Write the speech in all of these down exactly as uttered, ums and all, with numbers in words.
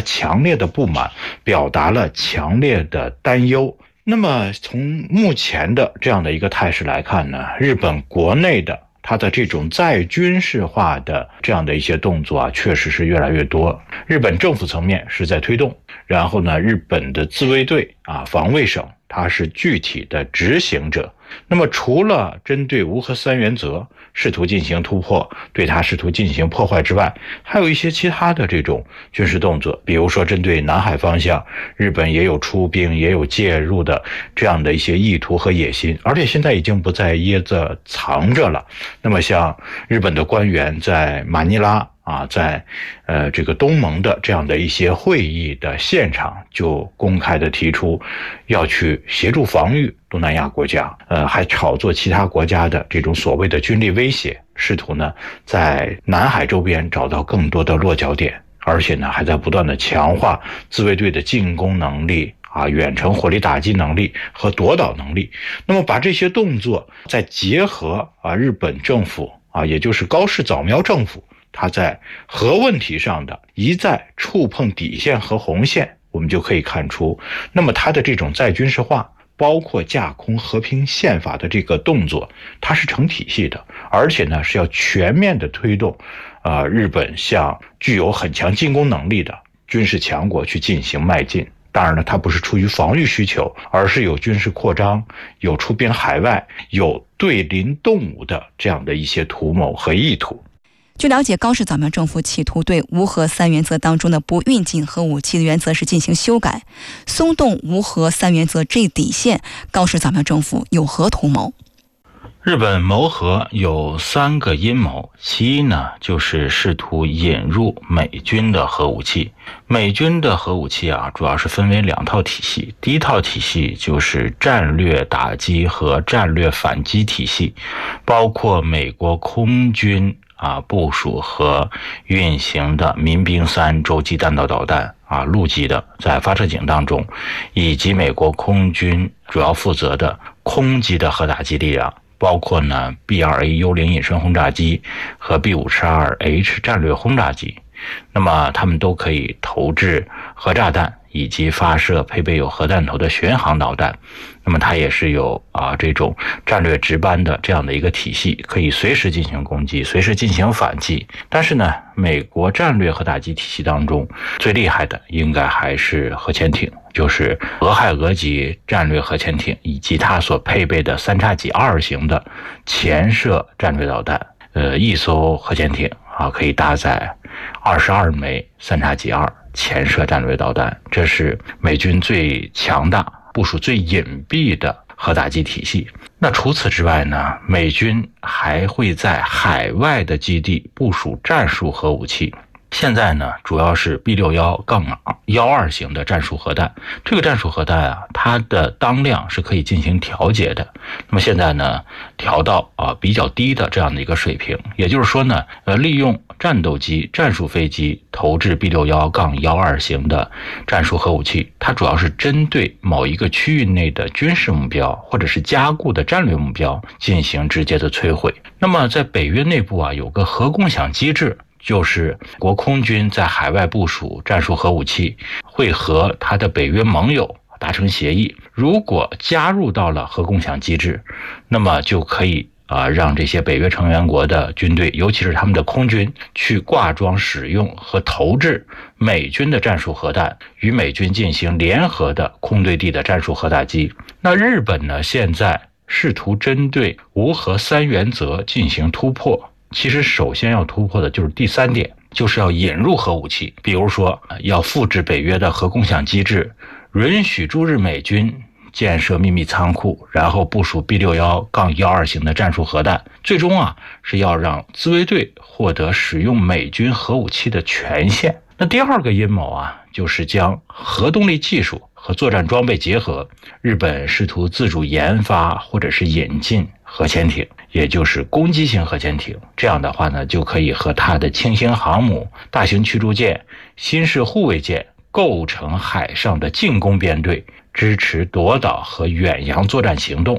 了强烈的不满，表达了强烈的担忧。那么从目前的这样的一个态势来看呢，日本国内的它的这种再军事化的这样的一些动作啊，确实是越来越多。日本政府层面是在推动，然后呢，日本的自卫队啊，防卫省它是具体的执行者。那么除了针对无核三原则试图进行突破，对它试图进行破坏之外，还有一些其他的这种军事动作，比如说针对南海方向，日本也有出兵也有介入的这样的一些意图和野心，而且现在已经不再掖着藏着了。那么像日本的官员在马尼拉啊，在呃这个东盟的这样的一些会议的现场，就公开的提出要去协助防御东南亚国家，呃，还炒作其他国家的这种所谓的军力威胁，试图呢在南海周边找到更多的落脚点，而且呢还在不断的强化自卫队的进攻能力啊、远程火力打击能力和夺岛能力。那么把这些动作再结合啊日本政府啊，也就是高市早苗政府，他在核问题上的一再触碰底线和红线，我们就可以看出，那么他的这种再军事化，包括架空和平宪法的这个动作，它是成体系的，而且呢是要全面的推动呃，日本向具有很强进攻能力的军事强国去进行迈进。当然了，它不是出于防御需求，而是有军事扩张，有出兵海外，有对邻动武的这样的一些图谋和意图。 据了解，高市早苗政府企图对无核三原则当中的不运进核武器的原则是进行修改，松动无核三原则这底线，高市早苗政府有何图谋？ 日本谋核有三个阴谋，其一呢，就是试图引入美军的核武器。美军的核武器啊，主要是分为两套体系。第一套体系就是战略打击和战略反击体系，包括美国空军啊部署和运行的民兵三洲际弹道导弹啊，陆基的在发射井当中，以及美国空军主要负责的空基的核打击力量，包括呢 B 二 A 幽灵隐身轰炸机和 B 五十二 H 战略轰炸机。那么他们都可以投掷核炸弹以及发射配备有核弹头的巡航导弹。那么它也是有啊这种战略值班的这样的一个体系，可以随时进行攻击，随时进行反击。但是呢，美国战略核打击体系当中最厉害的应该还是核潜艇，就是俄亥俄级战略核潜艇以及它所配备的三叉戟二型的潜射战略导弹。呃，一艘核潜艇啊可以搭载二十二枚三叉戟二潜射战略导弹，这是美军最强大、部署最隐蔽的核打击体系。那除此之外呢，美军还会在海外的基地部署战术核武器。现在呢，主要是 B 六十一 一二型的战术核弹。这个战术核弹啊，它的当量是可以进行调节的。那么现在呢，调到啊比较低的这样的一个水平，也就是说呢，呃，利用战斗机、战术飞机投掷 B 六十一 一二型的战术核武器，它主要是针对某一个区域内的军事目标或者是加固的战略目标进行直接的摧毁。那么在北约内部啊，有个核共享机制。就是国空军在海外部署战术核武器，会和他的北约盟友达成协议，如果加入到了核共享机制，那么就可以啊、呃、让这些北约成员国的军队，尤其是他们的空军，去挂装使用和投掷美军的战术核弹，与美军进行联合的空对地的战术核打击。那日本呢，现在试图针对无核三原则进行突破。其实首先要突破的就是第三点，就是要引入核武器，比如说要复制北约的核共享机制，允许驻日美军建设秘密仓库，然后部署 B 六十一 一二型的战术核弹，最终啊是要让自卫队获得使用美军核武器的权限。那第二个阴谋啊，就是将核动力技术和作战装备结合，日本试图自主研发或者是引进核潜艇，也就是攻击型核潜艇。这样的话呢，就可以和它的轻型航母、大型驱逐舰、新式护卫舰构成海上的进攻编队，支持夺岛和远洋作战行动。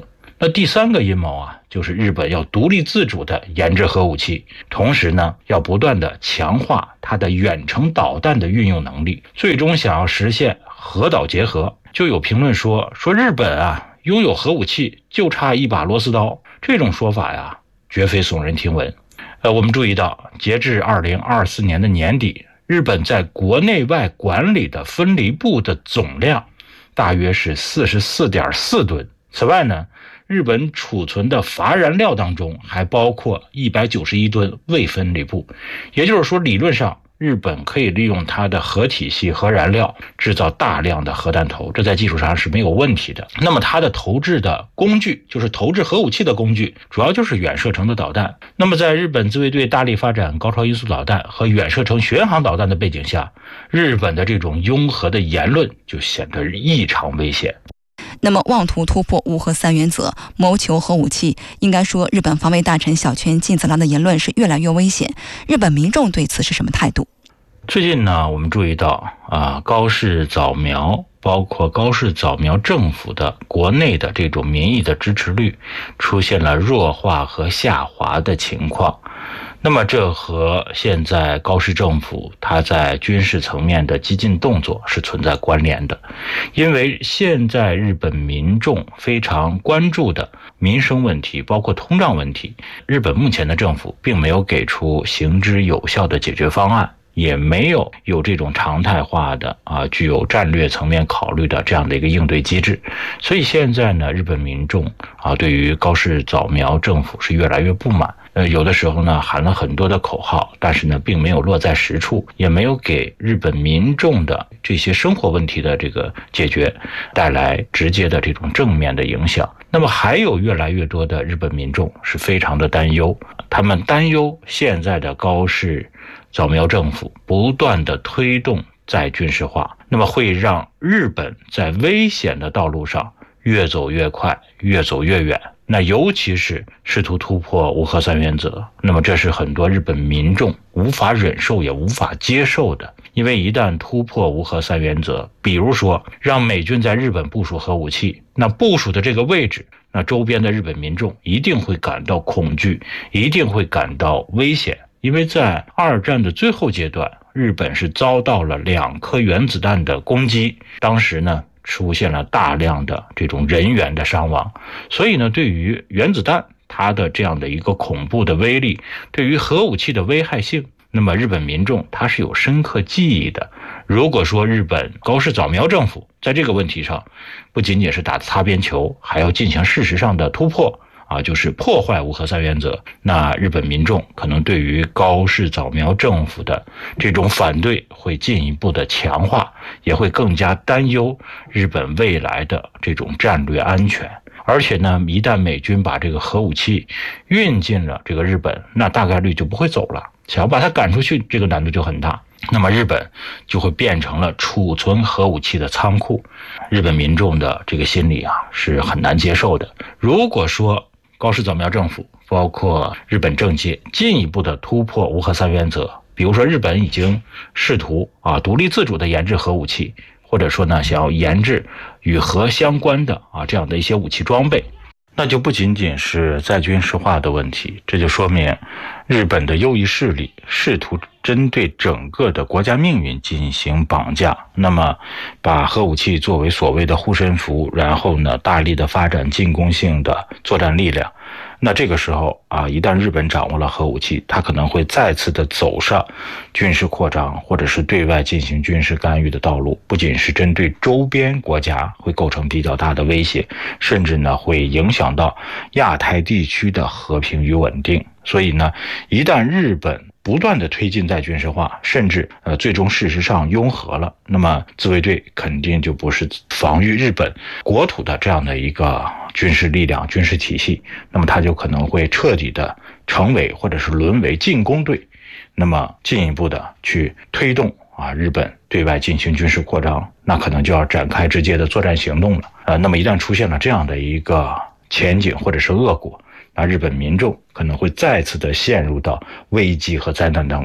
那第三个阴谋啊，就是日本要独立自主的研制核武器，同时呢，要不断的强化它的远程导弹的运用能力，最终想要实现核岛结合。就有评论说，说日本啊，拥有核武器就差一把螺丝刀，这种说法呀，绝非耸人听闻。呃，我们注意到，截至二零二四年的年底，日本在国内外管理的分离部的总量大约是 四十四点四吨。此外呢，日本储存的乏燃料当中还包括一百九十一吨未分离部，也就是说，理论上日本可以利用它的核体系、核燃料制造大量的核弹头，这在技术上是没有问题的。那么它的投掷的工具，就是投掷核武器的工具，主要就是远射程的导弹。那么在日本自卫队大力发展高超音速导弹和远射程巡航导弹的背景下，日本的这种拥核的言论就显得异常危险。 那么妄图突破无核三原则，谋求核武器，应该说日本防卫大臣小泉进次郎的言论是越来越危险。日本民众对此是什么态度？ 最近呢，我们注意到啊，高市早苗包括高市早苗政府的国内的这种民意的支持率出现了弱化和下滑的情况。那么这和现在高市政府它在军事层面的激进动作是存在关联的，因为现在日本民众非常关注的民生问题，包括通胀问题，日本目前的政府并没有给出行之有效的解决方案，也没有有这种常态化的啊，具有战略层面考虑的这样的一个应对机制。所以现在呢，日本民众啊，对于高市早苗政府是越来越不满。呃，有的时候呢，喊了很多的口号，但是呢，并没有落在实处，也没有给日本民众的这些生活问题的这个解决带来直接的这种正面的影响。那么还有越来越多的日本民众是非常的担忧，他们担忧现在的高市早苗政府不断的推动再军事化，那么会让日本在危险的道路上越走越快，越走越远。那尤其是试图突破无核三原则，那么这是很多日本民众无法忍受也无法接受的。因为一旦突破无核三原则，比如说让美军在日本部署核武器，那部署的这个位置，那周边的日本民众一定会感到恐惧，一定会感到危险。因为在二战的最后阶段，日本是遭到了两颗原子弹的攻击，当时呢出现了大量的这种人员的伤亡。所以呢，对于原子弹它的这样的一个恐怖的威力，对于核武器的危害性，那么日本民众他是有深刻记忆的。如果说日本高市早苗政府在这个问题上不仅仅是打擦边球，还要进行事实上的突破啊，就是破坏无核三原则，那日本民众可能对于高市早苗政府的这种反对会进一步的强化，也会更加担忧日本未来的这种战略安全。而且呢，一旦美军把这个核武器运进了这个日本，那大概率就不会走了，想要把它赶出去，这个难度就很大。那么日本就会变成了储存核武器的仓库，日本民众的这个心理啊是很难接受的。如果说高市早苗政府包括日本政界进一步的突破无核三原则，比如说日本已经试图啊独立自主的研制核武器，或者说呢想要研制与核相关的啊这样的一些武器装备，那就不仅仅是再军事化的问题，这就说明日本的右翼势力试图针对整个的国家命运进行绑架，那么把核武器作为所谓的护身符，然后呢大力的发展进攻性的作战力量。那这个时候啊，一旦日本掌握了核武器，它可能会再次的走上军事扩张或者是对外进行军事干预的道路，不仅是针对周边国家会构成比较大的威胁，甚至呢会影响到亚太地区的和平与稳定。所以呢，一旦日本不断的推进再军事化，甚至呃最终事实上拥核了，那么自卫队肯定就不是防御日本国土的这样的一个军事力量、军事体系，那么它就可能会彻底的成为或者是沦为进攻队，那么进一步的去推动啊日本对外进行军事扩张，那可能就要展开直接的作战行动了。呃，那么一旦出现了这样的一个前景或者是恶果，那日本民众可能会再次的陷入到危机和灾难当中。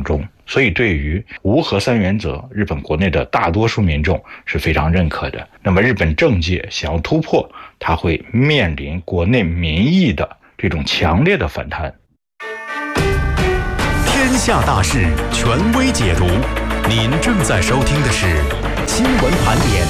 所以对于无核三原则，日本国内的大多数民众是非常认可的。那么日本政界想要突破，它会面临国内民意的这种强烈的反弹。 天下大事，权威解读。您正在收听的是新闻盘点。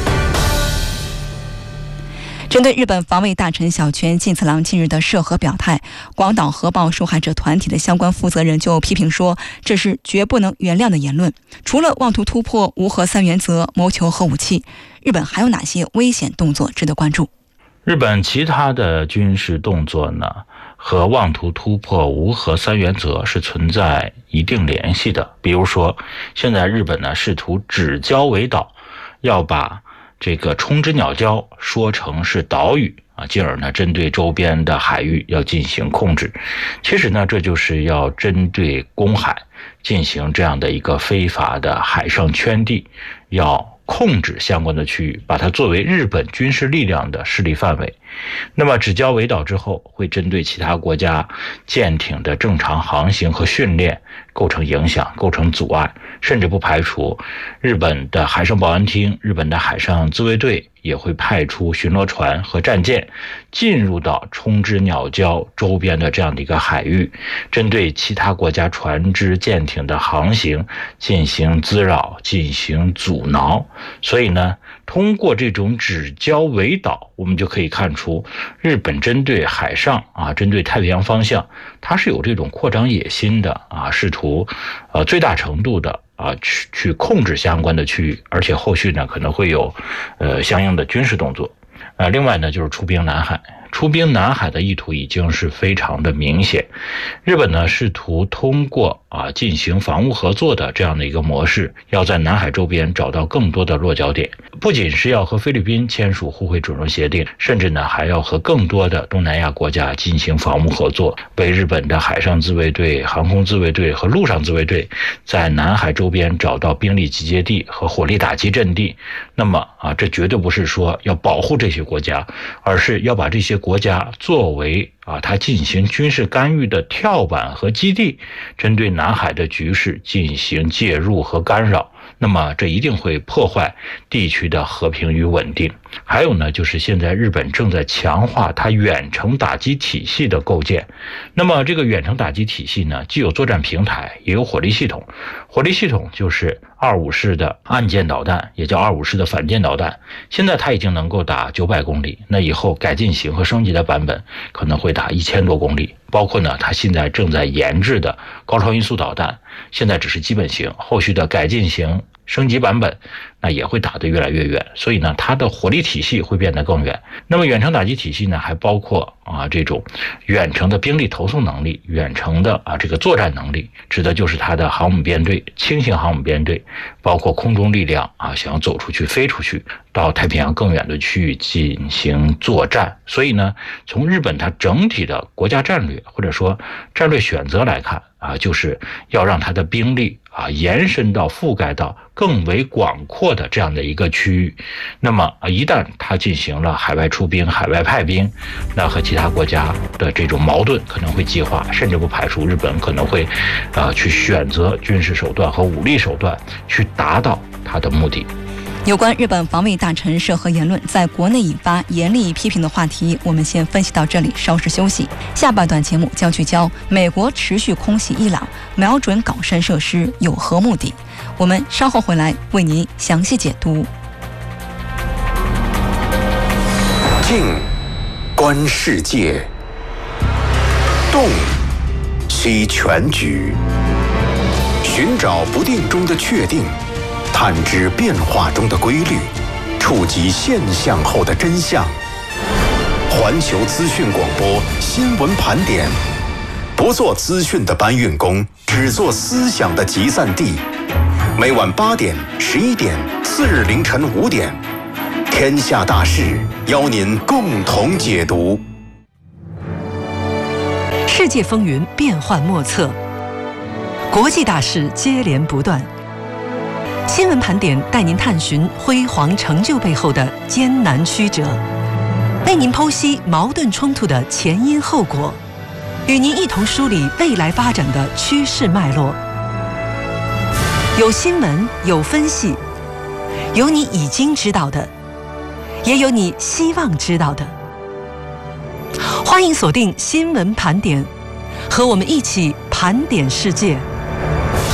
针对日本防卫大臣小泉进次郎近日的涉核表态，广岛核爆受害者团体的相关负责人就批评说，这是绝不能原谅的言论。除了妄图突破无核三原则，谋求核武器，日本还有哪些危险动作值得关注？ 日本其他的军事动作呢，和妄图突破无核三原则是存在一定联系的。比如说，现在日本呢试图指礁为岛，要把这个冲之鸟礁说成是岛屿啊，进而呢针对周边的海域要进行控制。其实呢，这就是要针对公海进行这样的一个非法的海上圈地，要控制相关的区域，把它作为日本军事力量的势力范围。那么指礁为岛之后，会针对其他国家舰艇的正常航行和训练构成影响，构成阻碍，甚至不排除日本的海上保安厅、日本的海上自卫队也会派出巡逻船和战舰进入到冲之鸟礁周边的这样的一个海域，针对其他国家船只舰艇的航行进行滋扰，进行阻挠。所以呢，通过这种指礁为岛，我们就可以看出日本针对海上啊，针对太平洋方向，它是有这种扩张野心的啊，试图呃最大程度的啊去去控制相关的区域，而且后续呢可能会有呃相应的军事动作。呃，另外呢就是出兵南海。出兵南海的意图已经是非常的明显，日本呢试图通过啊进行防务合作的这样的一个模式，要在南海周边找到更多的落脚点，不仅是要和菲律宾签署互惠准入协定，甚至呢还要和更多的东南亚国家进行防务合作，为日本的海上自卫队、航空自卫队和陆上自卫队在南海周边找到兵力集结地和火力打击阵地。那么啊，这绝对不是说要保护这些国家，而是要把这些国家作为啊，它进行军事干预的跳板和基地，针对南海的局势进行介入和干扰。那么这一定会破坏地区的和平与稳定。还有呢，就是现在日本正在强化它远程打击体系的构建。那么这个远程打击体系呢，既有作战平台，也有火力系统。火力系统就是二五式的岸舰导弹，也叫二五式的反舰导弹。现在它已经能够打九百公里，那以后改进型和升级的版本可能会打一千多公里。包括呢，它现在正在研制的高超音速导弹，现在只是基本型，后续的改进型升级版本那也会打得越来越远，所以呢它的火力体系会变得更远。那么远程打击体系呢，还包括啊这种远程的兵力投送能力，远程的啊这个作战能力，指的就是它的航母编队、轻型航母编队，包括空中力量啊，想要走出去、飞出去到太平洋更远的区域进行作战。所以呢，从日本它整体的国家战略或者说战略选择来看啊，就是要让它的兵力啊延伸到覆盖到更为广阔的这样的一个区域。那么啊，一旦它进行了海外出兵、海外派兵，那和其他国家的这种矛盾可能会激化，甚至不排除日本可能会啊去选择军事手段和武力手段去达到它的目的。 有关日本防卫大臣涉核言论在国内引发严厉批评的话题，我们先分析到这里，稍事休息。下半段节目将聚焦美国持续空袭伊朗，瞄准港山设施有何目的？我们稍后回来为您详细解读。 静，观世界；动，析全局。寻找不定中的确定，探知变化中的规律，触及现象后的真相。环球资讯广播新闻盘点，不做资讯的搬运工，只做思想的集散地。每晚八点、十一点，次日凌晨五点，天下大事邀您共同解读。 世界风云变幻莫测，国际大事接连不断。新闻盘点带您探寻辉煌成就背后的艰难曲折，为您剖析矛盾冲突的前因后果，与您一同梳理未来发展的趋势脉络。 有新闻，有分析，有你已经知道的，也有你希望知道的。欢迎锁定新闻盘点，和我们一起盘点世界。